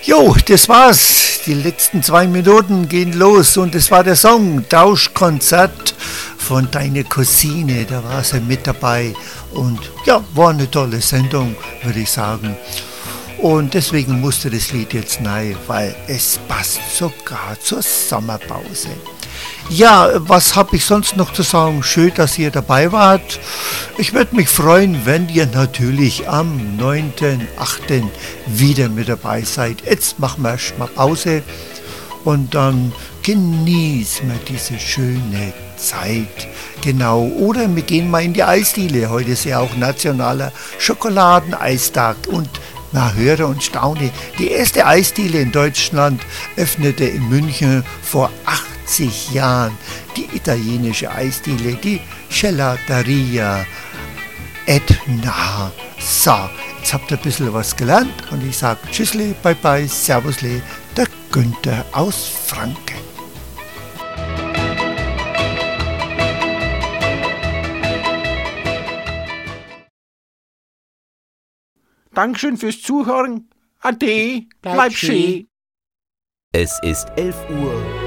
Jo, das war's. Die letzten 2 Minuten gehen los und das war der Song Tauschkonzert von Deine Cousine. Da war sie mit dabei und ja, war eine tolle Sendung, würde ich sagen. Und deswegen musste das Lied jetzt rein, weil es passt sogar zur Sommerpause. Ja, was habe ich sonst noch zu sagen? Schön, dass ihr dabei wart. Ich würde mich freuen, wenn ihr natürlich am 9.8. wieder mit dabei seid. Jetzt machen wir erstmal Pause und dann genießen wir diese schöne Zeit. Genau, oder wir gehen mal in die Eisdiele. Heute ist ja auch nationaler Schokoladeneistag und na, höre und staune, die erste Eisdiele in Deutschland öffnete in München vor 80 Jahren. Die italienische Eisdiele, die Gelateria Etna. So, jetzt habt ihr ein bisschen was gelernt und ich sage Tschüssle, bye bye, Servusle, der Günther aus Franken. Dankeschön fürs Zuhören. Ade, bleib schön. Es ist 11 Uhr